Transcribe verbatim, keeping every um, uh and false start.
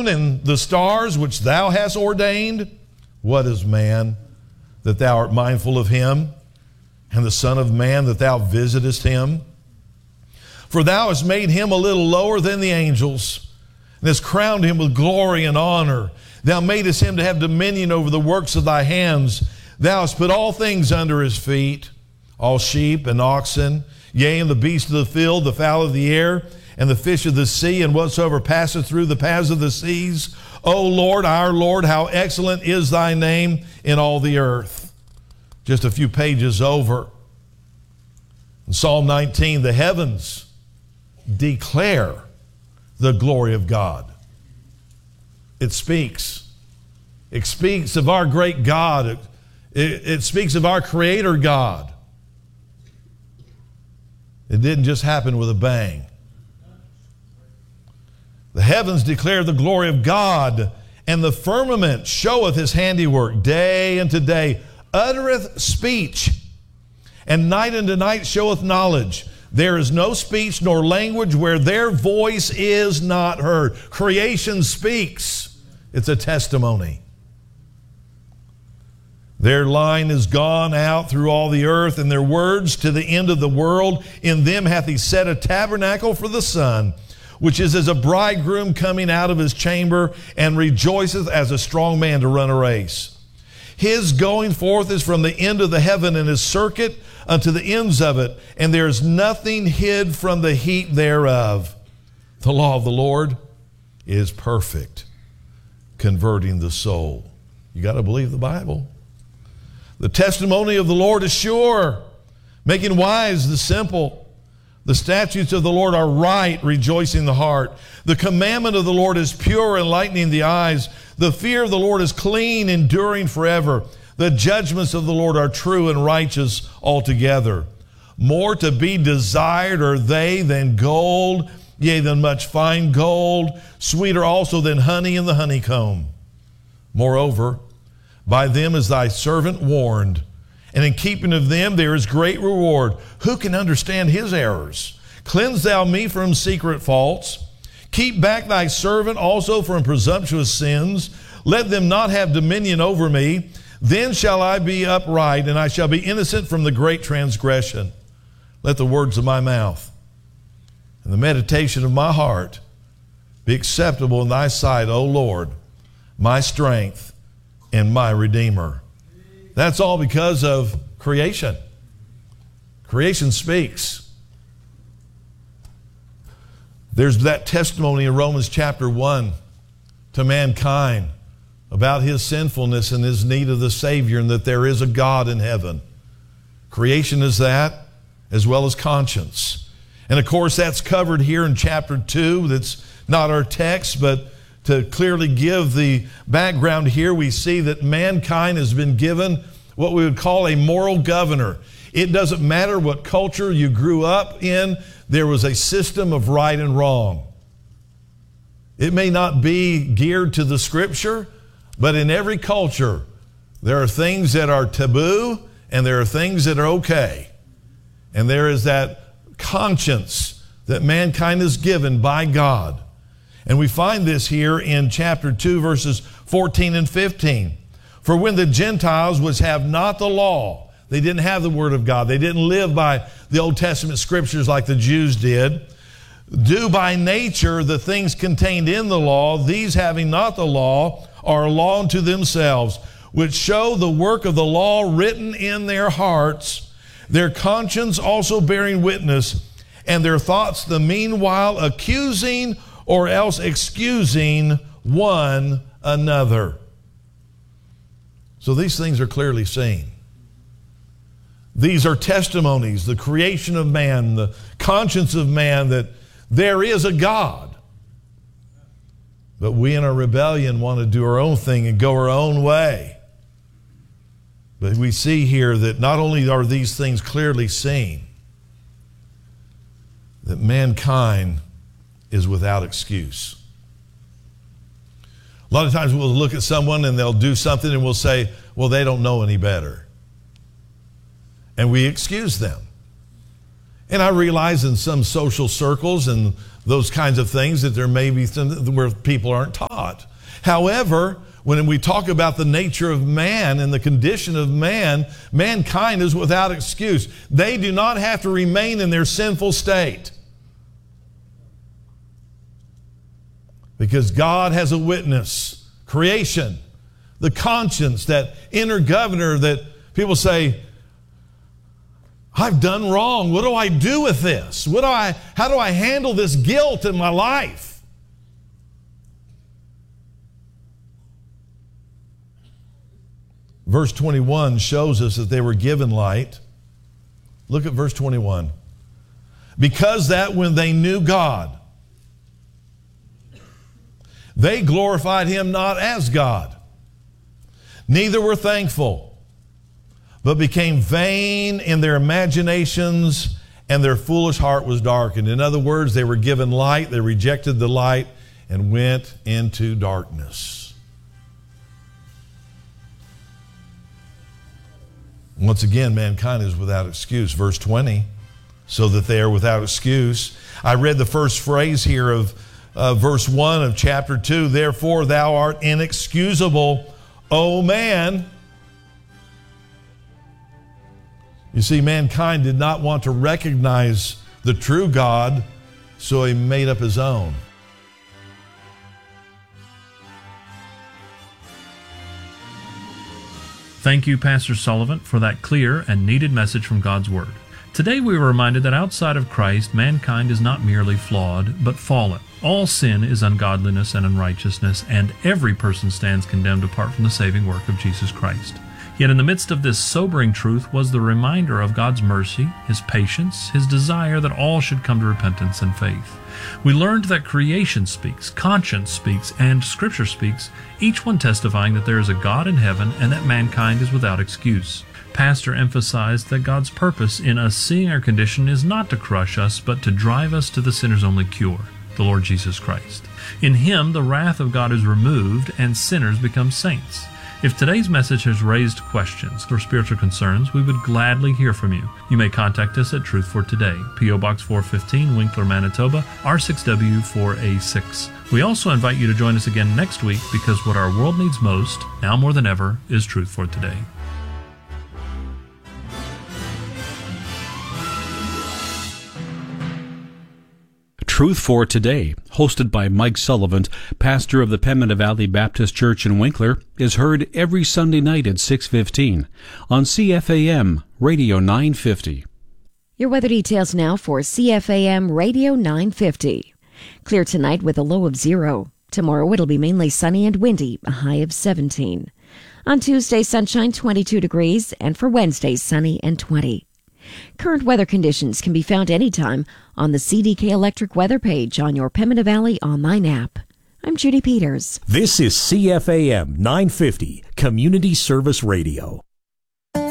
and the stars which thou hast ordained? What is man, that thou art mindful of him, and the Son of Man, that thou visitest him? For thou hast made him a little lower than the angels, and hast crowned him with glory and honor. Thou madest him to have dominion over the works of thy hands. Thou hast put all things under his feet, all sheep and oxen, yea, and the beasts of the field, the fowl of the air, and the fish of the sea, and whatsoever passeth through the paths of the seas. O Lord, our Lord, how excellent is thy name in all the earth. Just a few pages over. In Psalm nineteen, the heavens declare the glory of God. It speaks. It speaks of our great God. It, it, it speaks of our Creator God. It didn't just happen with a bang. The heavens declare the glory of God, and the firmament showeth his handiwork. Day unto day uttereth speech, and night unto night showeth knowledge. There is no speech nor language where their voice is not heard. Creation speaks. It's a testimony. Their line is gone out through all the earth, and their words to the end of the world. In them hath he set a tabernacle for the sun, which is as a bridegroom coming out of his chamber, and rejoiceth as a strong man to run a race. His going forth is from the end of the heaven, and his circuit unto the ends of it, and there is nothing hid from the heat thereof. The law of the Lord is perfect, converting the soul. You got to believe the Bible. The testimony of the Lord is sure, making wise the simple. The statutes of the Lord are right, rejoicing the heart. The commandment of the Lord is pure, enlightening the eyes. The fear of the Lord is clean, enduring forever. The judgments of the Lord are true and righteous altogether. More to be desired are they than gold, yea, than much fine gold, sweeter also than honey in the honeycomb. Moreover, by them is thy servant warned, and in keeping of them there is great reward. Who can understand his errors? Cleanse thou me from secret faults. Keep back thy servant also from presumptuous sins. Let them not have dominion over me. Then shall I be upright, and I shall be innocent from the great transgression. Let the words of my mouth and the meditation of my heart be acceptable in thy sight, O Lord, my strength and my Redeemer. That's all because of creation. Creation speaks. There's that testimony in Romans chapter one to mankind about his sinfulness and his need of the Savior, and that there is a God in heaven. Creation is that, as well as conscience. And of course, that's covered here in chapter two. That's not our text, but to clearly give the background here, we see that mankind has been given what we would call a moral governor. It doesn't matter what culture you grew up in, there was a system of right and wrong. It may not be geared to the Scripture, but in every culture, there are things that are taboo and there are things that are okay. And there is that conscience that mankind is given by God. And we find this here in chapter two, verses fourteen and fifteen. For when the Gentiles which have not the law, they didn't have the Word of God, they didn't live by the Old Testament Scriptures like the Jews did, do by nature the things contained in the law, these having not the law are a law unto themselves, which show the work of the law written in their hearts, their conscience also bearing witness, and their thoughts the meanwhile accusing or else excusing one another. So these things are clearly seen. These are testimonies, the creation of man, the conscience of man, that there is a God. But we in our rebellion want to do our own thing and go our own way. But we see here that not only are these things clearly seen, that mankind is without excuse. A lot of times we'll look at someone and they'll do something and we'll say, well, they don't know any better. And we excuse them. And I realize in some social circles and those kinds of things that there may be some where people aren't taught. However, when we talk about the nature of man and the condition of man, mankind is without excuse. They do not have to remain in their sinful state, because God has a witness, creation, the conscience, that inner governor that people say, I've done wrong. What do I do with this? What do I, how do I handle this guilt in my life? Verse twenty-one shows us that they were given light. Look at verse twenty-one. Because that when they knew God, they glorified Him not as God, neither were thankful, but became vain in their imaginations, and their foolish heart was darkened. In other words, they were given light, they rejected the light, and went into darkness. Once again, mankind is without excuse. Verse twenty, so that they are without excuse. I read the first phrase here of uh, verse one of chapter two. Therefore thou art inexcusable, O man. You see, mankind did not want to recognize the true God, so he made up his own. Thank you, Pastor Sullivan, for that clear and needed message from God's Word. Today we were reminded that outside of Christ, mankind is not merely flawed, but fallen. All sin is ungodliness and unrighteousness, and every person stands condemned apart from the saving work of Jesus Christ. Yet in the midst of this sobering truth was the reminder of God's mercy, His patience, His desire that all should come to repentance and faith. We learned that creation speaks, conscience speaks, and Scripture speaks, each one testifying that there is a God in heaven and that mankind is without excuse. Pastor emphasized that God's purpose in us seeing our condition is not to crush us, but to drive us to the sinner's only cure, the Lord Jesus Christ. In Him, the wrath of God is removed and sinners become saints. If today's message has raised questions or spiritual concerns, we would gladly hear from you. You may contact us at Truth for Today, P O Box four fifteen, Winkler, Manitoba, R six W four A six. We also invite you to join us again next week, because what our world needs most, now more than ever, is Truth for Today. Truth for Today, hosted by Mike Sullivan, pastor of the Pembina Valley Baptist Church in Winkler, is heard every Sunday night at six fifteen on C F A M Radio nine fifty. Your weather details now for C F A M Radio nine fifty. Clear tonight with a low of zero. Tomorrow it'll be mainly sunny and windy, a high of seventeen. On Tuesday, sunshine, twenty-two degrees, and for Wednesday, sunny and twenty. Current weather conditions can be found anytime on the C D K Electric weather page on your Pembina Valley online app. I'm Judy Peters. This is C F A M nine fifty, Community Service Radio.